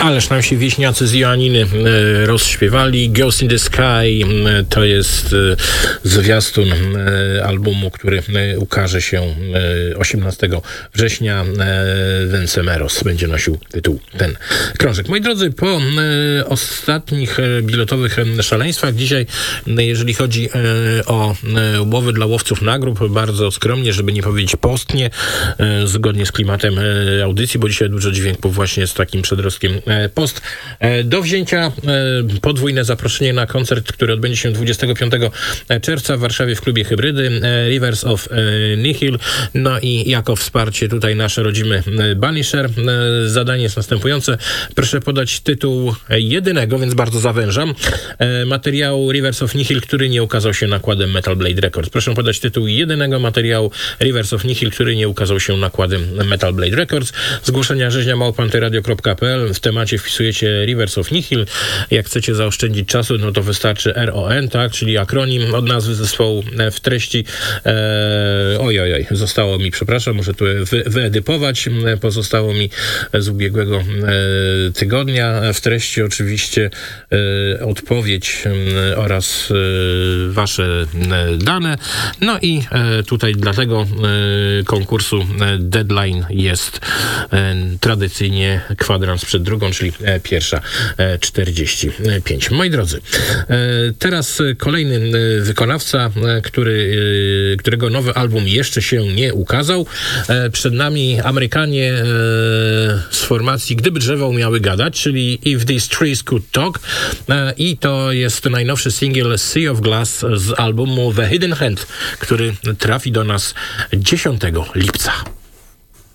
Ależ nam się wieśniacy z Joanniny rozśpiewali. Ghost in the Sky to jest zwiastun albumu, który ukaże się 18 września. Vencemeros będzie nosił tytuł ten krążek. Moi drodzy, po ostatnich bilotowych szaleństwach dzisiaj, jeżeli chodzi o łowy dla łowców nagród, bardzo skromnie, żeby nie powiedzieć postnie, zgodnie z klimatem audycji, bo dzisiaj dużo dźwięków właśnie z takim przedrostkiem post. Do wzięcia podwójne zaproszenie na koncert, który odbędzie się 25 czerwca w Warszawie w klubie Hybrydy, Rivers of Nihil. No i jako wsparcie tutaj nasze rodzimy Banisher. Zadanie jest następujące. Proszę podać tytuł jedynego, więc bardzo zawężam, materiału Rivers of Nihil, który nie ukazał się nakładem Metal Blade Records. Proszę podać tytuł jedynego materiału Rivers of Nihil, który nie ukazał się nakładem Metal Blade Records. Zgłoszenia rzeźnia@pantyradio.pl. W temacie wpisujecie Rivers of Nihil. Jak chcecie zaoszczędzić czasu, no to wystarczy RON, tak, czyli akronim od nazwy zespołu. W treści zostało mi, przepraszam, muszę tu wyedypować, pozostało mi z ubiegłego tygodnia. W treści oczywiście odpowiedź oraz wasze dane. No i tutaj dla tego konkursu deadline jest tradycyjnie kwadrans przed drugą, czyli pierwsza 45. Moi drodzy, teraz kolejny wykonawca, którego nowy album jeszcze się nie ukazał. Przed nami Amerykanie z formacji Gdyby drzewa umiały gadać, czyli If These Trees Could Talk, i to jest najnowszy singiel Sea of Glass z albumu The Hidden Hand, który trafi do nas 10 lipca.